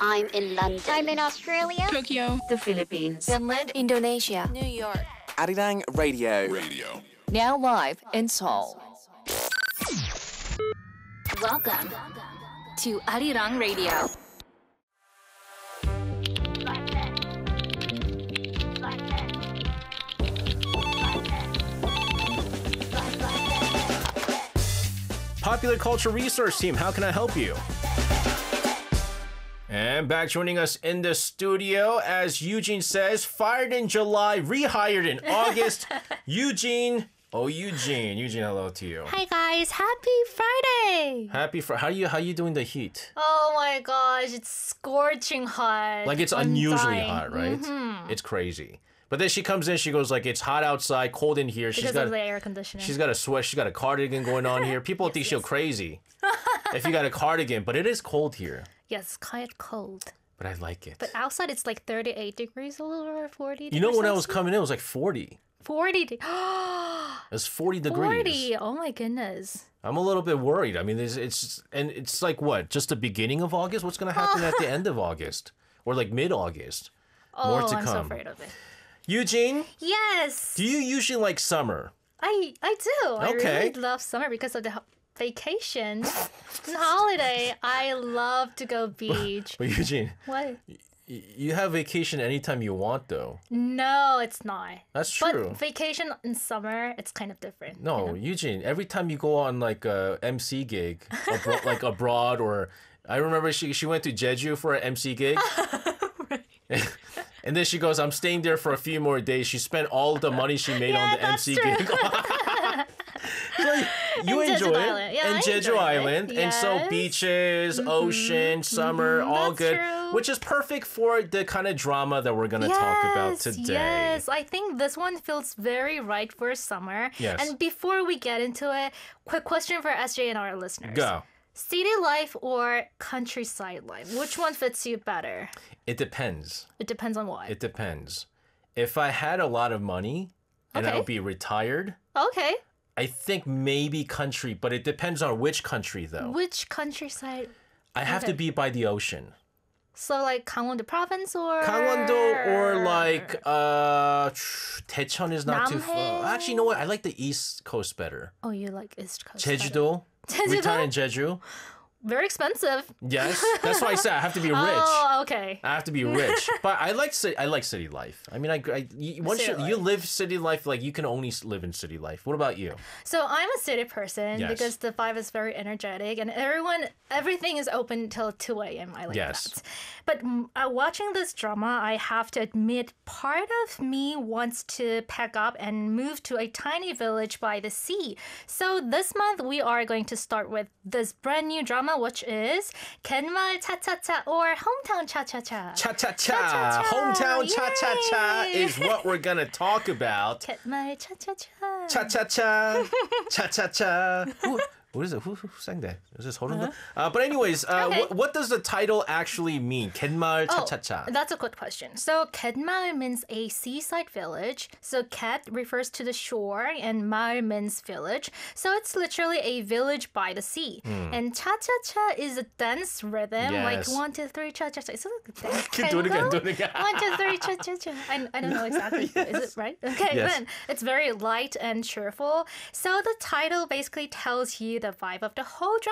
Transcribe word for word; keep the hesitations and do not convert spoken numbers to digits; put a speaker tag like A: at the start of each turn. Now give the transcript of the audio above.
A: I'm in London.
B: I'm in Australia.
C: Tokyo.
D: The Philippines.
E: Finland.
F: Indonesia.
E: New York.
G: Arirang Radio.
C: Radio.
F: Now live in Seoul.
B: Welcome to Arirang Radio.
H: Popular Culture Resource Team, how can I help you? And back joining us in the studio, as Eugene says, fired in July, rehired in August. Eugene, oh Eugene, Eugene, hello to you.
I: Hi guys, happy Friday!
H: Happy for how you how you doing the heat?
I: Oh my gosh, it's scorching hot.
H: Like it's
I: I'm
H: unusually
I: dying.
H: hot, right?
I: Mm-hmm.
H: It's crazy. But then she comes in, she goes like, it's hot outside, cold in here.
I: Because
H: she's got
I: of the air conditioner.
H: She's got a sweat, she's got a cardigan going on here. People
I: yes,
H: think
I: yes.
H: she's crazy if you got a cardigan, but it is cold here.
I: Yes, it's quite cold.
H: But I like it.
I: But outside it's like thirty-eight degrees or forty.
H: You know, when I was
I: Celsius?
H: coming in, it was like forty.
I: forty. De-
H: It was forty degrees.
I: forty. Oh my goodness.
H: I'm a little bit worried. I mean, it's, it's and it's like what? Just the beginning of August? What's going to happen at the end of August? Or like mid-August?
I: Oh,
H: More to
I: I'm
H: come.
I: so afraid of it.
H: Eugene,
I: Yes.
H: do you usually like summer?
I: I I do. I
H: Okay.
I: really love summer because of the ho- vacation and holiday. I love to go beach.
H: But Eugene,
I: What?
H: y- you have vacation anytime you want, though.
I: No, it's not.
H: That's true.
I: But vacation in summer, it's kind of different.
H: No,
I: you know?
H: Eugene, every time you go on like a M C gig, abro- like abroad, or I remember she she went to Jeju for an M C gig. And then she goes, I'm staying there for a few more days. She spent all the money she made
I: Yeah,
H: on the
I: that's
H: M C
I: true.
H: gig. Like, you
I: And
H: enjoy
I: Jeju
H: it.
I: Island. Yeah,
H: and
I: I
H: Jeju
I: enjoy it.
H: Island. And so
I: Yes.
H: beaches, ocean, summer, all
I: that's
H: good.
I: true.
H: Which is perfect for the kind of drama that we're going to talk about
I: Yes,
H: today.
I: Yes, I think this one feels very right for summer.
H: Yes.
I: And before we get into it, quick question for S J and our listeners.
H: Go.
I: City life or countryside life? Which one fits you better?
H: It depends.
I: It depends on what.
H: It depends. If I had a lot of money and
I: Okay.
H: I would be retired,
I: Okay.
H: I think maybe country, but it depends on which country though.
I: Which countryside?
H: I have to
I: okay.
H: be by the ocean.
I: So like Gangwon-do province or
H: Gangwon-do or like uh Daecheon is not too
I: Namhae?
H: far. Actually, you know what? I like the East Coast better.
I: Oh, you like East Coast. better.
H: Jeju-do.
I: Jeju-do?
H: Retire in Jeju.
I: Very expensive.
H: Yes, that's why I said I have to be rich.
I: Oh, okay.
H: I have to be rich, but I like ci- I like city life. I mean, I, I you, once
I: City
H: you, you
I: life.
H: live city life, like you can only s- live in city life. What about you?
I: So I'm a city person
H: Yes.
I: because the vibe is very energetic and everyone, everything is open till two a.m. I like
H: Yes.
I: that. But mm, uh, watching this drama, I have to admit, part of me wants to pack up and move to a tiny village by the sea. So this month we are going to start with this brand new drama, which is 갯마을 차차차 or Hometown Cha-Cha-Cha.
H: Cha cha cha,
I: Cha-cha-cha.
H: hometown cha cha cha
I: Yay.
H: is what we're gonna talk about.
I: 갯마을 차차차.
H: Cha cha cha, cha cha cha. Who, what is it? Who, who sang that? Is this Horuno? Uh, but anyways, uh,
I: Okay.
H: wh- what does the title actually mean? 갯마을 cha cha cha.
I: Oh, that's a good question. So 갯마을 means a seaside village. So 갯 refers to the shore and 마을 means village. So it's literally a village by the sea. And cha-cha-cha is a dance rhythm. Like
H: Yes.
I: one, two, three, cha-cha-cha. Is it like a dance
H: Do it again,
I: tango?
H: do it again.
I: One, two, three, cha-cha-cha. I, I don't know exactly. Is it right? Okay,
H: Yes.
I: then. It's very light and cheerful. So the title basically tells you the vibe of the whole drama.